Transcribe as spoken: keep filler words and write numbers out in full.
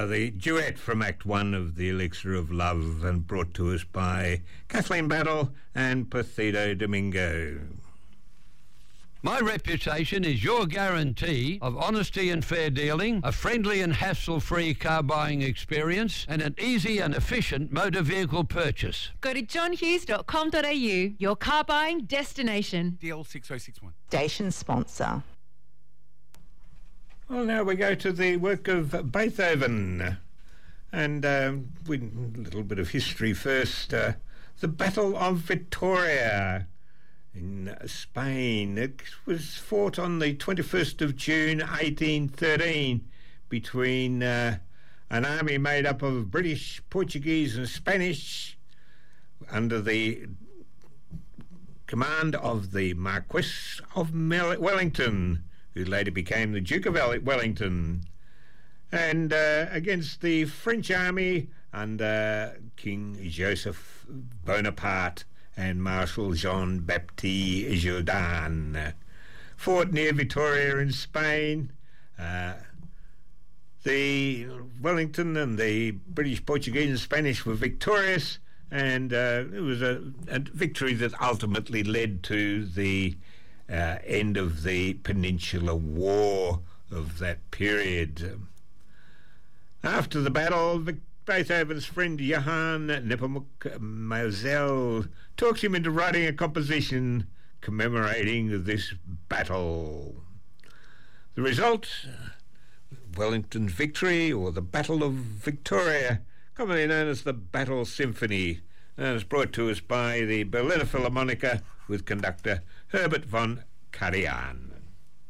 Uh, the duet from Act One of The Elixir of Love, and brought to us by Kathleen Battle and Petito Domingo. My reputation is your guarantee of honesty and fair dealing, a friendly and hassle-free car buying experience, and an easy and efficient motor vehicle purchase. Go to john hughes dot com dot a u, your car buying destination. D L six oh six one. Station sponsor. Well, now we go to the work of Beethoven. And um, we, a little bit of history first. Uh, the Battle of Vittoria in Spain. It was fought on the twenty-first of June eighteen thirteen between uh, an army made up of British, Portuguese and Spanish under the command of the Marquess of Mel- Wellington, who later became the Duke of Wellington, and uh, against the French army under King Joseph Bonaparte and Marshal Jean-Baptiste Jourdan. Fought near Vitoria in Spain. Uh, the Wellington and the British, Portuguese and Spanish were victorious, and uh, it was a, a victory that ultimately led to the uh, end of the Peninsular War of that period. After the battle, Vic- Beethoven's friend Johann Nepomuk Mosel talked him into writing a composition commemorating this battle. The result, Wellington's victory, or the Battle of Victoria, commonly known as the Battle Symphony, and is brought to us by the Berliner Philharmoniker with conductor Herbert von Karajan.